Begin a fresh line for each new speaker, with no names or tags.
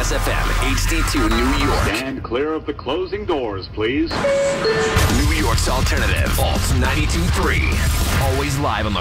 Kiss FM, HD2 New York.
Stand clear of the closing doors, please.
New York's alternative, Alt 92.3. Always live on the